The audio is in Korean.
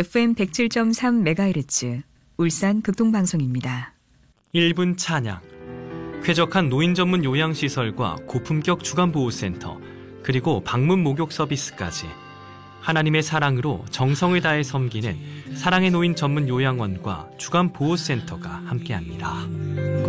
FM 107.3MHz 울산 극동방송입니다. 1분 찬양. 쾌적한 노인 전문 요양시설과 고품격 주간보호센터, 그리고 방문 목욕 서비스까지 하나님의 사랑으로 정성을 다해 섬기는 사랑의 노인 전문 요양원과 주간보호센터가 함께합니다.